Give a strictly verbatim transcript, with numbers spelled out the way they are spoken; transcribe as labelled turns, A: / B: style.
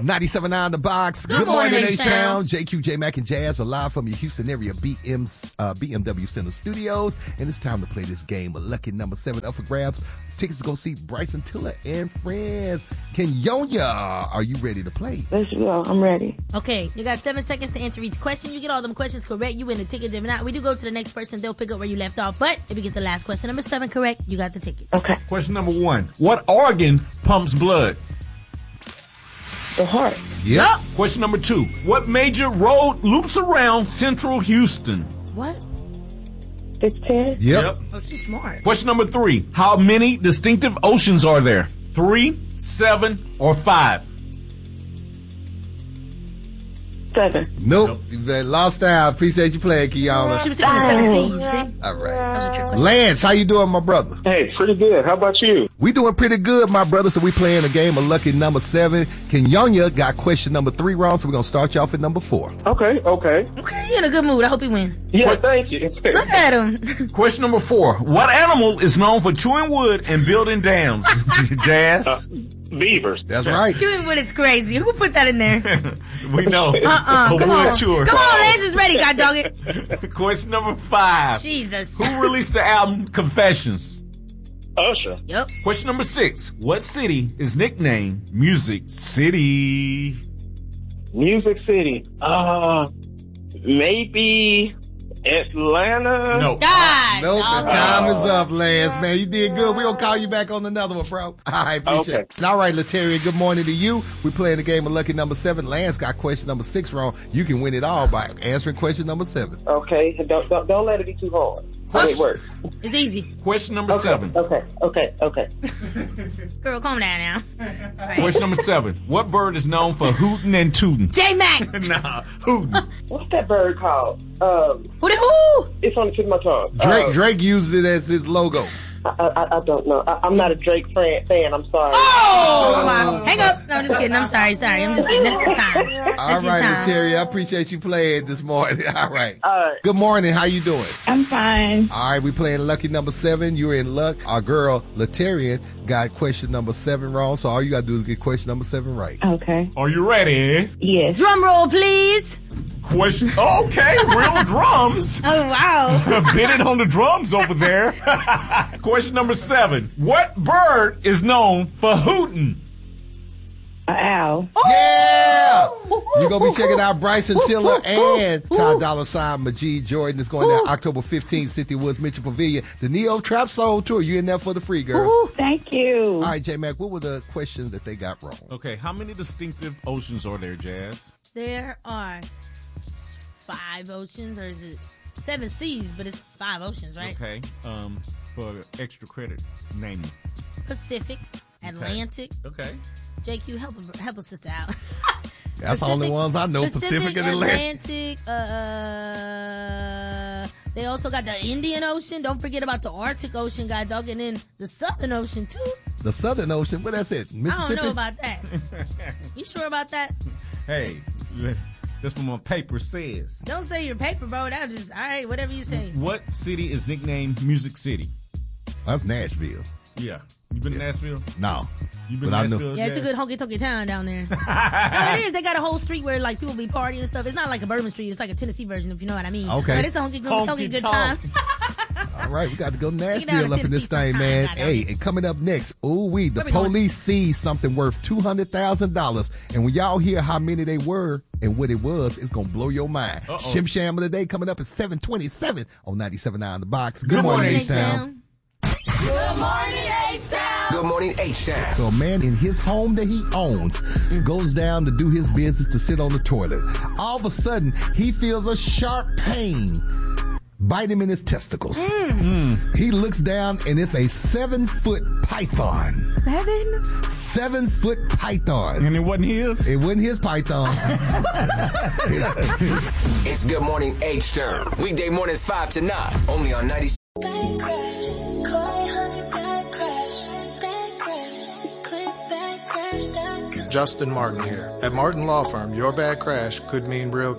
A: ninety-seven point nine The Box.
B: Good,
A: Good
B: morning,
A: morning,
B: H-Town.
A: H-Town. J Q, J Mac, and Jazz are live from your Houston area B M's, uh, B M W Center Studios. And it's time to play this game with lucky number seven up for grabs. Tickets to go see Bryson Tiller and friends. Kenyonya, are you ready to play?
C: Let's go. I'm ready.
B: Okay, you got seven seconds to answer each question. You get all them questions correct, you win the tickets. If not, we do go to the next person. They'll pick up where you left off. But if you get the last question, number seven correct, you got the ticket.
C: Okay.
D: Question number one. What organ pumps blood?
C: The heart.
A: Yep.
D: Question number two. What major road loops around central Houston?
B: What?
C: six ten.
A: Yep.
B: Oh, she's smart.
D: Question number three. How many distinctive oceans are there? Three, seven, or five?
C: Seven.
A: Nope. You lost out. Appreciate you playing, Kiana.
B: She was thinking the seven C's, you see?
A: All right.
B: That was a trick question.
A: Lance, how you doing, my brother?
E: Hey, pretty good. How about you?
A: We doing pretty good, my brother. So we playing a game of lucky number seven. Kenyonya got question number three wrong, so we're going to start you off at number four.
E: Okay, okay.
B: Okay, you in a good mood. I hope he wins.
E: Yeah,
D: What?
E: thank you.
B: Look at him.
D: Question number four. What animal is known for chewing wood and building dams? Jazz?
E: Uh, beavers.
A: That's right.
B: Chewing wood is crazy. Who put that in there?
D: We know.
B: Uh-uh.
D: A
B: Come
D: wood
B: on.
D: chewer.
B: Come on, Lance is ready. God dog it.
D: Question number five.
B: Jesus.
D: Who released the album Confessions?
E: Usher.
B: Yep.
D: Question number six. What city is nicknamed Music City?
E: Music City. Uh, maybe Atlanta.
D: No.
B: God.
A: Nope,
B: dog
A: the
B: it.
A: time is up, Lance, man. You did good. We're going to call you back on another one, bro. I appreciate
E: Okay.
A: it. All right, Lataria, good morning to you. We're playing the game of lucky number seven. Lance got question number six wrong. You can win it all by answering question number seven.
C: Okay. Don't, don't don't let it be too hard. How it works.
B: It's easy.
D: Question number
C: Okay.
D: seven.
C: Okay. Okay. Okay.
B: Girl, calm down now. All right.
D: Question number seven. What bird is known for hooting and tooting?
B: J-Mac.
D: Nah, hooting.
C: What's that bird called? Um,
B: Who the who?
C: it's on the tip of my tongue.
A: Drake
C: Uh,
A: Drake used it as his logo.
C: I, I, I don't know. I, I'm not a Drake fan. fan I'm sorry.
B: Oh, my. Hang up. No, I'm just kidding. I'm sorry. Sorry. I'm just kidding. That's the time.
A: All
B: That's your
A: right,
B: time.
A: Lataria, I appreciate you playing this morning. All right.
C: All right.
A: Good morning. How you doing?
F: I'm fine.
A: All right, we playing lucky number seven. You're in luck. Our girl, Latarian, got question number seven wrong, so all you got to do is get question number seven right.
F: Okay.
D: Are you ready?
F: Yes.
B: Drum roll, please.
D: Question. Oh, okay, real drums.
B: Oh, wow.
D: Bit it on the drums over there. Question number seven. What bird is known for hooting?
F: An owl.
A: Yeah! You're going to be checking out Bryson Tiller and Ty Dolla Sign Majid Jordan. It's going down October fifteenth, City Woods Mitchell Pavilion. The Neo Trap Soul Tour. You in there for the free, girl.
F: Thank you.
A: All right, J-Mac, what were the questions that they got wrong?
D: Okay, how many distinctive oceans are there, Jazz?
B: There are s- five oceans, or is it seven seas, but it's five oceans, right?
D: Okay, um, for extra credit, name them.
B: Pacific, Atlantic.
D: Okay.
B: J Q, help a, help a sister out.
A: That's the only ones I know, Pacific, and Atlantic.
B: Atlantic. Uh, they also got the Indian Ocean. Don't forget about the Arctic Ocean, God dog, and then the Southern Ocean too.
A: The Southern Ocean, what that's it?
B: I
A: Mississippi?
B: don't know about that. You sure about that?
D: Hey, that's what my paper says.
B: Don't say your paper, bro. That just all right. Whatever you say.
D: What city is nicknamed Music City?
A: That's Nashville.
D: Yeah. You been to Nashville?
A: No.
D: You been
A: But
D: to
A: I know-
D: Nashville?
B: Yeah, it's a
D: Jazz?
B: good honky tonky town down there. No, it is. They got a whole street where like people be partying and stuff. It's not like a Bourbon Street. It's like a Tennessee version, if you know what I mean.
A: Okay.
B: But it's a honky tonky good time.
A: All right, we got to go
B: down
A: Nashville
B: to
A: up in this
B: Tennessee
A: thing, man.
B: sometime,
A: Hey,
B: goddamn.
A: and coming up next, ooh wee, the
B: Where we going?
A: police seized something worth two hundred thousand dollars. And when y'all hear how many they were and what it was, it's going to blow your mind.
D: Uh-oh.
A: Shim Sham of the day coming up at seven twenty-seven on ninety-seven point nine The Box. Good,
D: Good
A: morning,
D: morning,
A: H-Town.
B: Good morning, H-Town.
G: Good morning, H-Town.
A: So a man in his home that he owns goes down to do his business to sit on the toilet. All of a sudden, he feels a sharp pain bite him in his testicles. He looks down and it's a seven-foot python.
F: Seven?
A: Seven-foot python.
D: And it wasn't his?
A: It wasn't his python.
G: It's Good Morning H-Town. Weekday mornings five to nine. Only on ninety.
H: Bad crash, call me honey, bad crash, bad crash, click bad crash dot com.
I: Justin Martin here. At Martin Law Firm, your bad crash could mean real